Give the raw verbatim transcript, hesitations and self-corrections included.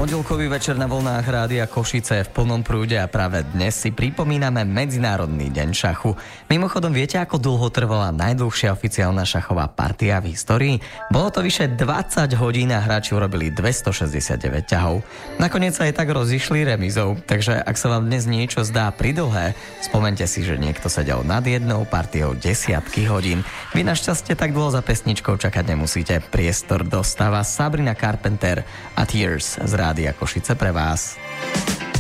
Pondelkový večer na vlnách Rádia Košice v plnom prúde a práve dnes si pripomíname Medzinárodný deň šachu. Mimochodom, viete, ako dlho trvala najdlhšia oficiálna šachová partia v histórii? Bolo to vyše dvadsať hodín a hráči urobili dvestošesťdesiatdeväť ťahov. Nakoniec sa aj tak rozišli remizou, takže ak sa vám dnes niečo zdá pridlhé, spomente si, že niekto sedel nad jednou partiou desiatky hodín. Vy našťastie tak dlho za pesničkou čakať nemusíte. Priestor dostáva Sabrina Carpenter a Tears z Rádia Košice pre vás.